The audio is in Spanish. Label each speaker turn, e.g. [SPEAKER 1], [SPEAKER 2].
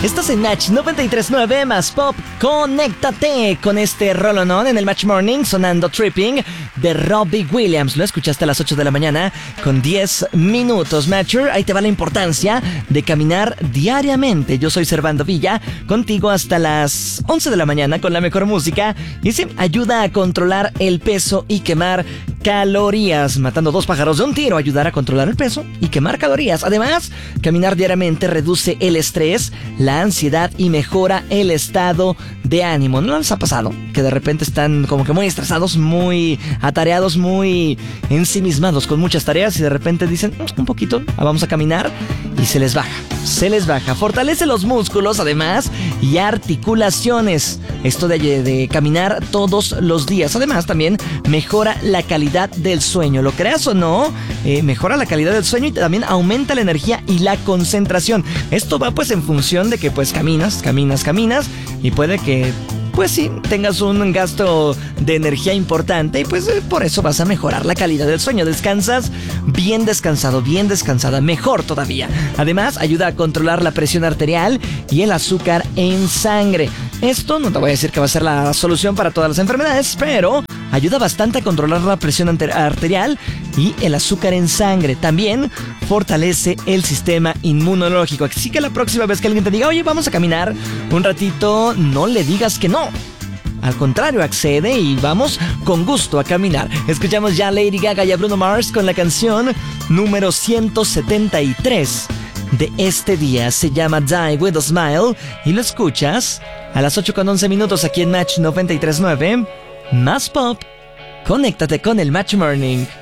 [SPEAKER 1] Estás en Match 93.9 más Pop. Conéctate con este rolonón en el Match Morning sonando Tripping de Robbie Williams. Lo escuchaste a las 8 de la mañana con 10 minutos. Matcher, ahí te va la importancia de caminar diariamente. Yo soy Servando Villa, contigo hasta las 11 de la mañana con la mejor música. Y sí, ayuda a controlar el peso y quemar calorías, matando dos pájaros de un tiro, ayudar a controlar el peso y quemar calorías. Además, caminar diariamente reduce el estrés, la ansiedad y mejora el estado de ánimo. ¿No les ha pasado que de repente están como que muy estresados, muy atareados, muy ensimismados con muchas tareas y de repente dicen un poquito, vamos a caminar y se les baja? Se les baja. Fortalece los músculos además y articulaciones. Esto de caminar todos los días. Además también mejora la calidad del sueño. Lo creas o no, mejora la calidad del sueño y también aumenta la energía y la concentración. Esto va pues en función de que pues caminas y puede que pues sí, tengas un gasto de energía importante y pues por eso vas a mejorar la calidad del sueño. Descansas bien descansado, bien descansada, mejor todavía. Además, ayuda a controlar la presión arterial y el azúcar en sangre. Esto no te voy a decir que va a ser la solución para todas las enfermedades, pero ayuda bastante a controlar la presión arterial y el azúcar en sangre. También fortalece el sistema inmunológico. Así que la próxima vez que alguien te diga, oye, vamos a caminar un ratito, no le digas que no. Al contrario, accede y vamos con gusto a caminar. Escuchamos ya a Lady Gaga y a Bruno Mars con la canción número 173 de este día. Se llama Die With A Smile y lo escuchas a las 8:11 minutos aquí en Match 93.9. Más Pop. Conéctate con el Match Morning.